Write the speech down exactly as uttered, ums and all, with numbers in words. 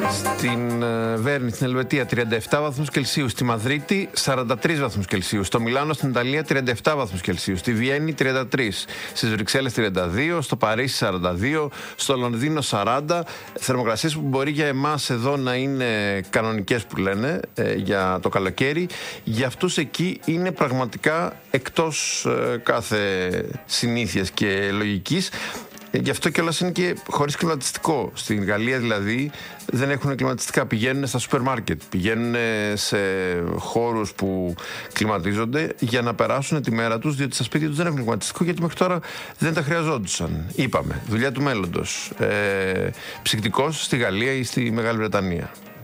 Στην Βέρνη, στην Ελβετία, τριάντα επτά βαθμούς Κελσίου. Στη Μαδρίτη, σαράντα τρεις βαθμούς Κελσίου. Στο Μιλάνο, στην Ιταλία, τριάντα επτά βαθμούς Κελσίου. Στη Βιέννη, τριάντα τρεις. Στις Βρυξέλλες, τριάντα δύο. Στο Παρίσι, σαράντα δύο. Στο Λονδίνο, σαράντα. Θερμοκρασίες που μπορεί για εμάς εδώ να είναι κανονικές, που λένε, ε, για το καλοκαίρι. Για αυτούς εκεί είναι πραγματικά εκτός ε, κάθε συνήθειας και λογικής. Γι' αυτό κιόλας είναι και χωρίς κλιματιστικό. Στην Γαλλία δηλαδή δεν έχουν κλιματιστικά. Πηγαίνουν στα σούπερ μάρκετ, πηγαίνουν σε χώρους που κλιματίζονται για να περάσουν τη μέρα τους, διότι στα σπίτια τους δεν έχουν κλιματιστικό, γιατί μέχρι τώρα δεν τα χρειαζόντουσαν. Είπαμε, δουλειά του μέλλοντος. Ε, ψυκτικός στη Γαλλία ή στη Μεγάλη Βρετανία.